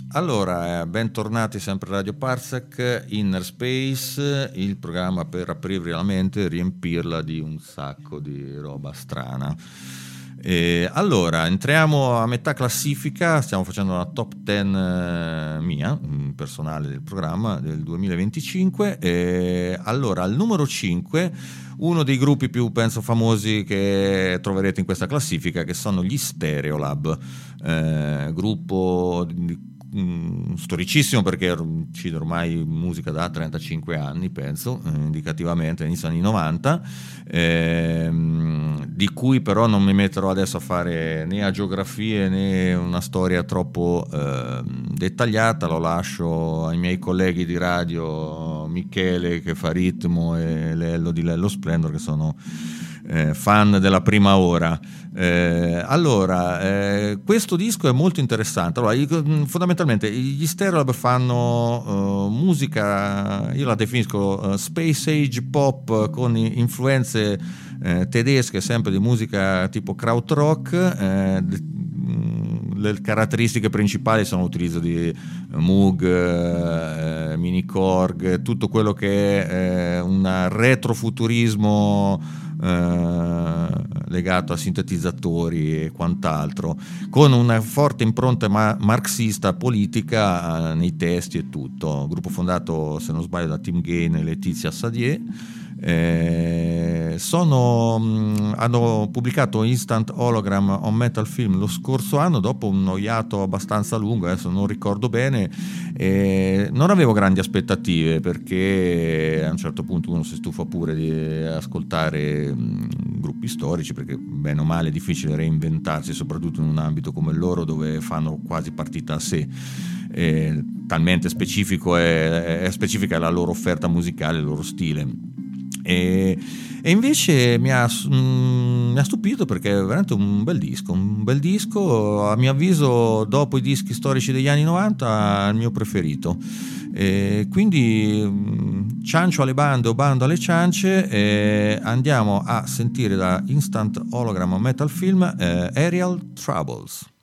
Allora, bentornati sempre a Radio Parsec, Inner Space, il programma per aprirvi la mente e riempirla di un sacco di roba strana. Allora, entriamo a metà classifica, stiamo facendo una top 10 mia, personale del programma del 2025. Allora, al numero 5, uno dei gruppi più, penso, famosi che troverete in questa classifica, che sono gli Stereolab, gruppo storicissimo perché uccide ormai musica da 35 anni, penso, indicativamente inizio anni 90, di cui però non mi metterò adesso a fare né agiografie né una storia troppo dettagliata. Lo lascio ai miei colleghi di radio, Michele che fa ritmo e Lello di Lello Splendor, che sono fan della prima ora. Questo disco è molto interessante. Allora, fondamentalmente gli Stereolab fanno musica, io la definisco space age pop con influenze tedesche, sempre di musica tipo krautrock. Le caratteristiche principali sono l'utilizzo di Moog, Mini Korg, tutto quello che è un retrofuturismo legato a sintetizzatori e quant'altro, con una forte impronta marxista politica nei testi e tutto. Gruppo fondato, se non sbaglio, da Tim Gain e Letizia Sadier. Hanno pubblicato Instant Hologram on Metal Film lo scorso anno, dopo un noiato abbastanza lungo, adesso non ricordo bene. Non avevo grandi aspettative, perché a un certo punto uno si stufa pure di ascoltare gruppi storici, perché bene o male è difficile reinventarsi, soprattutto in un ambito come il loro, dove fanno quasi partita a sé. Talmente specifica è la loro offerta musicale, il loro stile. E invece mi ha stupito, perché è veramente un bel disco, a mio avviso, dopo i dischi storici degli anni 90, il mio preferito. Quindi ciancio alle bande o bando alle ciance, andiamo a sentire da Instant Hologram Metal Film Aerial Troubles.